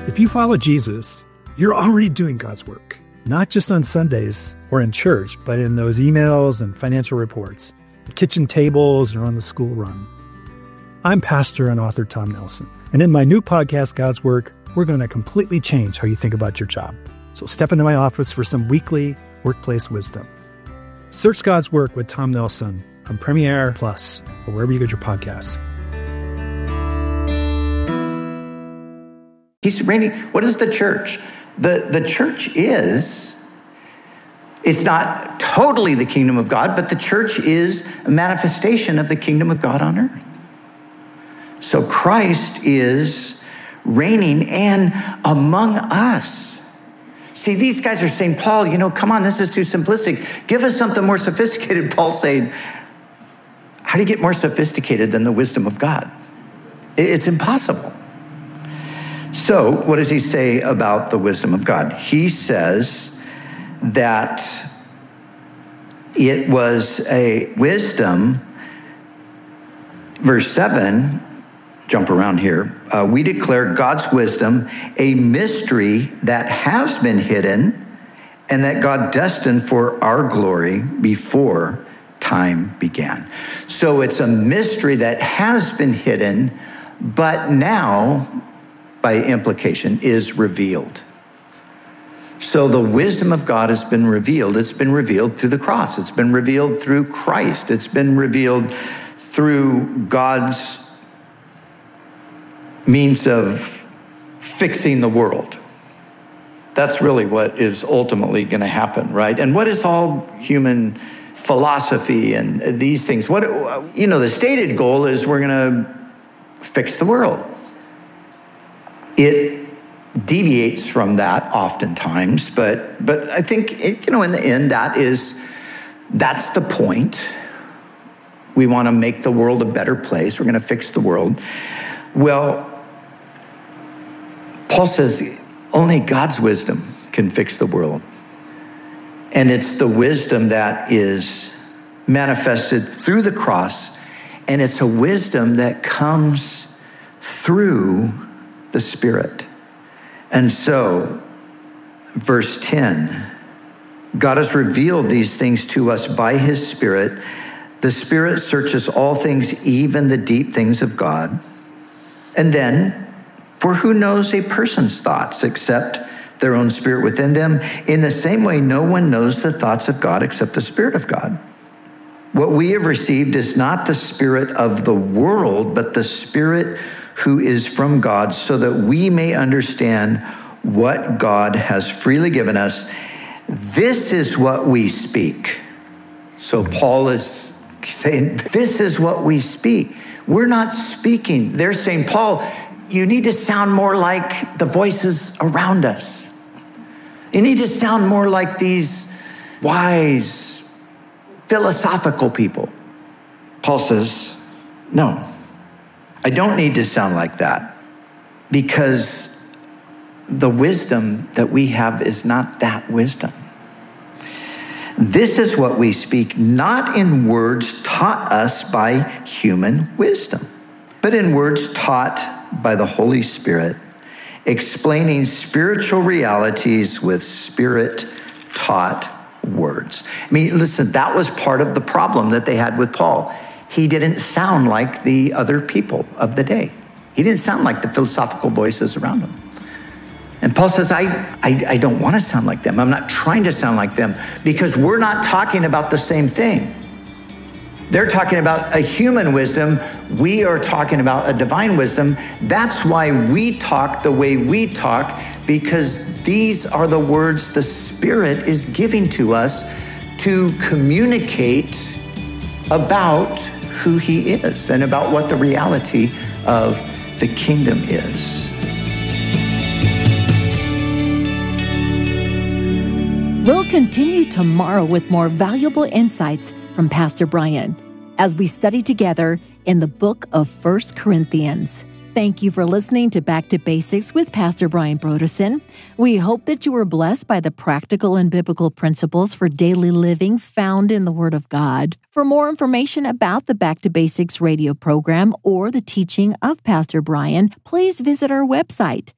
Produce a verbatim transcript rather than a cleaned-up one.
If you follow Jesus, you're already doing God's work, not just on Sundays or in church, but in those emails and financial reports, the kitchen tables, or on the school run. I'm pastor and author Tom Nelson, and in my new podcast, God's Work, we're going to completely change how you think about your job. So step into my office for some weekly workplace wisdom. Search God's Work with Tom Nelson on Premiere Plus or wherever you get your podcasts. He's reigning. What is the church? The, the church is, it's not totally the kingdom of God, but the church is a manifestation of the kingdom of God on earth. So Christ is reigning and among us. See, these guys are saying, Paul, you know, come on, this is too simplistic. Give us something more sophisticated. Paul's saying, how do you get more sophisticated than the wisdom of God? It's impossible. So what does he say about the wisdom of God? He says that it was a wisdom, verse seven, jump around here. Uh, we declare God's wisdom, a mystery that has been hidden and that God destined for our glory before time began. So it's a mystery that has been hidden, but now, by implication, is revealed. So the wisdom of God has been revealed. It's been revealed through the cross. It's been revealed through Christ. It's been revealed through God's means of fixing the world. That's really what is ultimately going to happen, right? And what is all human philosophy and these things? What, you know, the stated goal is we're going to fix the world. It deviates from that oftentimes, but but I think, it, you know, in the end, that is, that's the point. We want to make the world a better place. We're going to fix the world. Well, Paul says only God's wisdom can fix the world. And it's the wisdom that is manifested through the cross, and it's a wisdom that comes through the Spirit. And so, verse ten, God has revealed these things to us by his Spirit. The Spirit searches all things, even the deep things of God. And then, for who knows a person's thoughts except their own spirit within them? In the same way, no one knows the thoughts of God except the Spirit of God. What we have received is not the spirit of the world, but the Spirit who is from God, so that we may understand what God has freely given us. This is what we speak. So Paul is saying, this is what we speak. We're not speaking. They're saying, Paul, you need to sound more like the voices around us. You need to sound more like these wise, philosophical people. Paul says, no. I don't need to sound like that, because the wisdom that we have is not that wisdom. This is what we speak, not in words taught us by human wisdom, but in words taught by the Holy Spirit, explaining spiritual realities with Spirit-taught words. I mean, listen, that was part of the problem that they had with Paul. He didn't sound like the other people of the day. He didn't sound like the philosophical voices around him. And Paul says, I, I, I don't want to sound like them. I'm not trying to sound like them, because we're not talking about the same thing. They're talking about a human wisdom. We are talking about a divine wisdom. That's why we talk the way we talk, because these are the words the Spirit is giving to us to communicate about who he is and about what the reality of the kingdom is. We'll continue tomorrow with more valuable insights from Pastor Brian as we study together in the book of First Corinthians. Thank you for listening to Back to Basics with Pastor Brian Brodersen. We hope that you were blessed by the practical and biblical principles for daily living found in the Word of God. For more information about the Back to Basics radio program or the teaching of Pastor Brian, please visit our website,